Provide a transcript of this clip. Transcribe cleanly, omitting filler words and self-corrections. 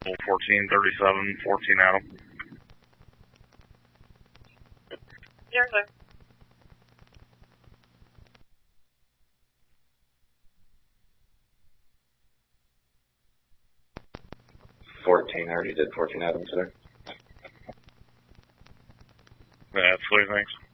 1437, 14 Adam. Yes, sir. I already did 14 Adams there. Absolutely, thanks.